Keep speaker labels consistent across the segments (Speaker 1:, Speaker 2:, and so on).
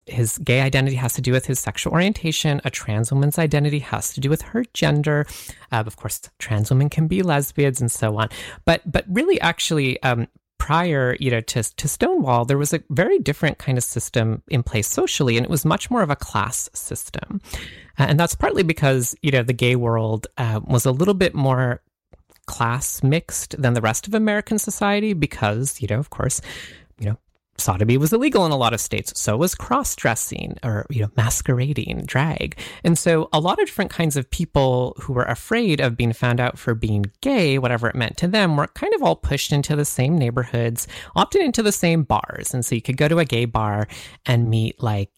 Speaker 1: his gay identity has to do with his sexual orientation. A trans woman's identity has to do with her gender. Of course, trans women can be lesbians and so on. But really, actually, prior, to Stonewall, there was a very different kind of system in place socially, and it was much more of a class system. And that's partly because, the gay world was a little bit more class mixed than the rest of American society because, of course, sodomy was illegal in a lot of states. So was cross-dressing or, masquerading, drag. And so a lot of different kinds of people who were afraid of being found out for being gay, whatever it meant to them, were kind of all pushed into the same neighborhoods, opted into the same bars. And so you could go to a gay bar and meet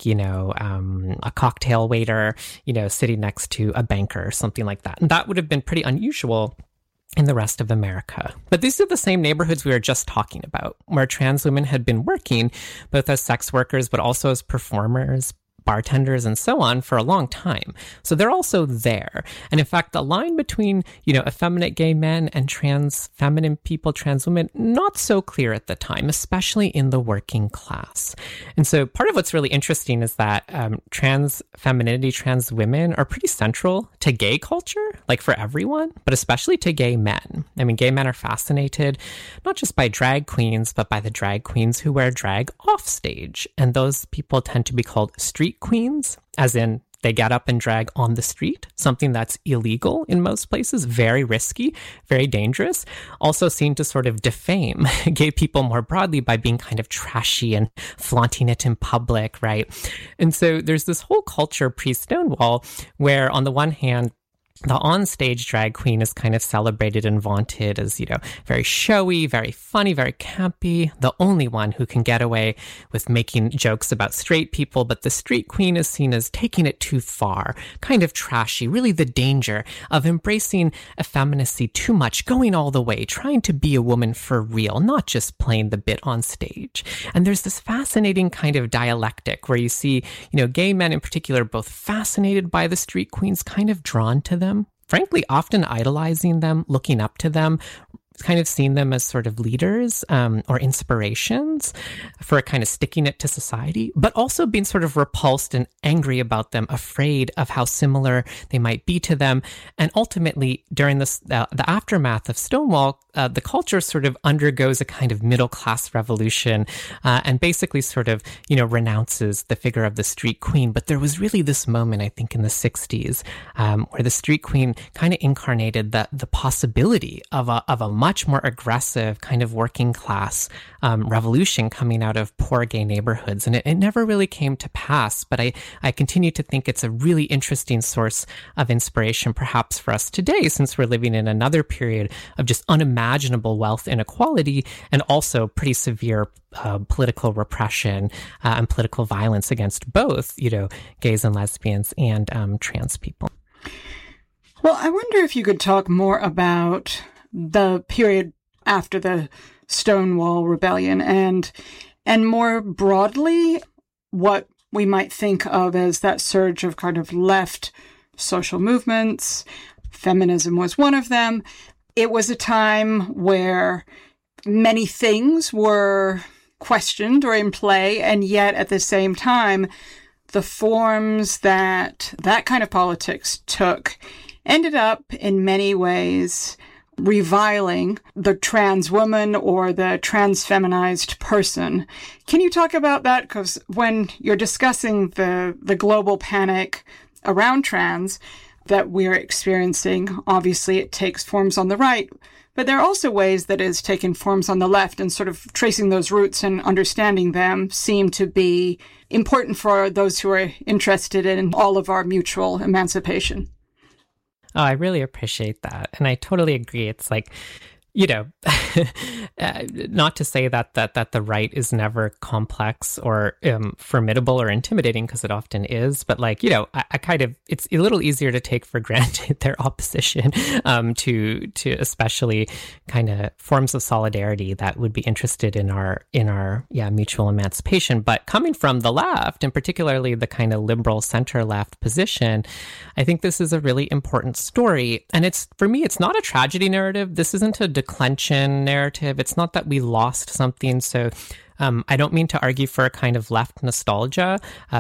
Speaker 1: a cocktail waiter, sitting next to a banker or something like that. And that would have been pretty unusual in the rest of America. But these are the same neighborhoods we were just talking about, where trans women had been working, both as sex workers, but also as performers, bartenders, and so on for a long time. So they're also there. And in fact, the line between, effeminate gay men and trans feminine people, trans women, not so clear at the time, especially in the working class. And so part of what's really interesting is that trans femininity, trans women are pretty central to gay culture, like for everyone, but especially to gay men. I mean, gay men are fascinated not just by drag queens, but by the drag queens who wear drag off stage. And those people tend to be called street queens, as in they get up and drag on the street, something that's illegal in most places, very risky, very dangerous, also seen to sort of defame gay people more broadly by being kind of trashy and flaunting it in public, right? And so there's this whole culture pre-Stonewall where on the one hand, the onstage drag queen is kind of celebrated and vaunted as, very showy, very funny, very campy, the only one who can get away with making jokes about straight people. But the street queen is seen as taking it too far, kind of trashy, really the danger of embracing effeminacy too much, going all the way, trying to be a woman for real, not just playing the bit on stage. And there's this fascinating kind of dialectic where you see, gay men in particular, both fascinated by the street queens, kind of drawn to them, frankly, often idolizing them, looking up to them, kind of seeing them as sort of leaders or inspirations for kind of sticking it to society, but also being sort of repulsed and angry about them, afraid of how similar they might be to them. And ultimately, during the aftermath of Stonewall, the culture sort of undergoes a kind of middle-class revolution and basically sort of, renounces the figure of the street queen. But there was really this moment, I think, in the 60s where the street queen kind of incarnated the possibility of a much more aggressive kind of working class revolution coming out of poor gay neighborhoods. And it never really came to pass, but I continue to think it's a really interesting source of inspiration perhaps for us today, since we're living in another period of just unimaginable wealth inequality and also pretty severe political repression and political violence against both, gays and lesbians and trans people.
Speaker 2: Well, I wonder if you could talk more about the period after the Stonewall Rebellion and more broadly what we might think of as that surge of kind of left social movements. Feminism was one of them. It was a time where many things were questioned or in play, and yet at the same time, the forms that kind of politics took ended up in many ways reviling the trans woman or the trans feminized person. Can you talk about that? Because when you're discussing the global panic around trans that we're experiencing, obviously it takes forms on the right, but there are also ways that it's taken forms on the left, and sort of tracing those roots and understanding them seem to be important for those who are interested in all of our mutual emancipation.
Speaker 1: Oh, I really appreciate that. And I totally agree. It's like, not to say that the right is never complex or formidable or intimidating, because it often is, but I kind of, it's a little easier to take for granted their opposition to especially kind of forms of solidarity that would be interested in our mutual emancipation. But coming from the left, and particularly the kind of liberal center left position, I think this is a really important story. And for me, it's not a tragedy narrative. This isn't a declension narrative. It's not that we lost something. So I don't mean to argue for a kind of left nostalgia.